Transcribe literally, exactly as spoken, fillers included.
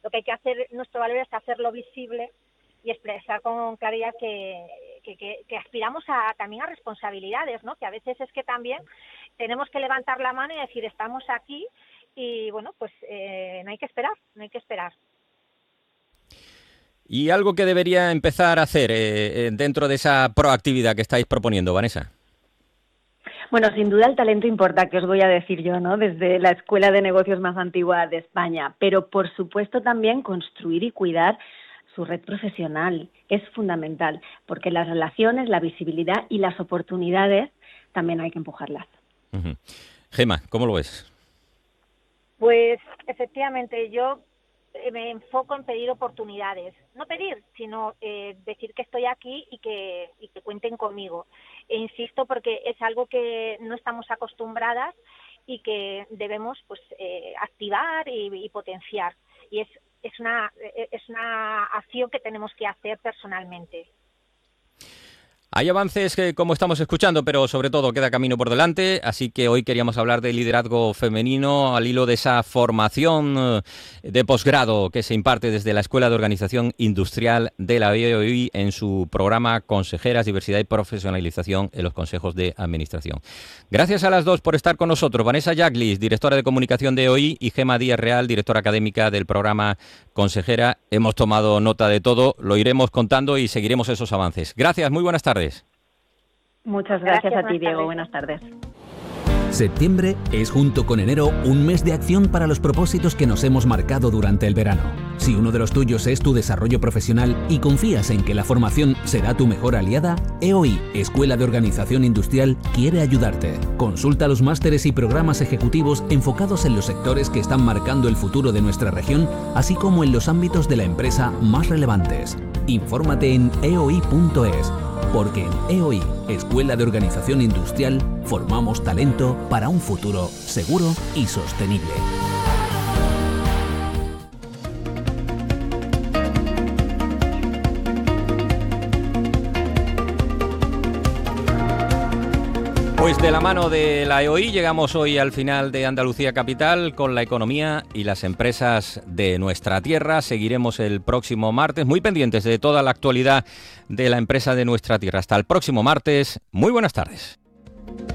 Lo que hay que hacer, nuestro valor es hacerlo visible y expresar con claridad que, que, que, que aspiramos a, también a responsabilidades, ¿no? Que a veces es que también tenemos que levantar la mano y decir, estamos aquí y, bueno, pues eh, no hay que esperar, no hay que esperar. ¿Y algo que debería empezar a hacer eh, dentro de esa proactividad que estáis proponiendo, Vanessa? Bueno, sin duda el talento importa, que os voy a decir yo, ¿no? Desde la escuela de negocios más antigua de España, pero por supuesto también construir y cuidar su red profesional es fundamental, porque las relaciones, la visibilidad y las oportunidades también hay que empujarlas. Uh-huh. Gema, ¿cómo lo ves? Pues efectivamente, yo me enfoco en pedir oportunidades, no pedir, sino eh, decir que estoy aquí y que, y que cuenten conmigo. E insisto, porque es algo que no estamos acostumbradas y que debemos pues eh, activar y, y potenciar. Y es, es, una, es una acción que tenemos que hacer personalmente. Hay avances que, como estamos escuchando, pero sobre todo queda camino por delante, así que hoy queríamos hablar de liderazgo femenino al hilo de esa formación de posgrado que se imparte desde la Escuela de Organización Industrial de la E O I en su programa Consejeras, Diversidad y Profesionalización en los Consejos de Administración. Gracias a las dos por estar con nosotros. Vanessa Yaglis, directora de comunicación de E O I, y Gema Díaz Real, directora académica del programa Consejera. Hemos tomado nota de todo, lo iremos contando y seguiremos esos avances. Gracias, muy buenas tardes. Muchas gracias, gracias a ti, Diego. Tardes. Buenas tardes. Septiembre es, junto con enero, un mes de acción para los propósitos que nos hemos marcado durante el verano. Si uno de los tuyos es tu desarrollo profesional y confías en que la formación será tu mejor aliada, E O I, Escuela de Organización Industrial, quiere ayudarte. Consulta los másteres y programas ejecutivos enfocados en los sectores que están marcando el futuro de nuestra región, así como en los ámbitos de la empresa más relevantes. Infórmate en e o i punto es. Porque en E O I, Escuela de Organización Industrial, formamos talento para un futuro seguro y sostenible. Pues de la mano de la E O I llegamos hoy al final de Andalucía Capital con la economía y las empresas de nuestra tierra. Seguiremos el próximo martes, muy pendientes de toda la actualidad de la empresa de nuestra tierra. Hasta el próximo martes. Muy buenas tardes.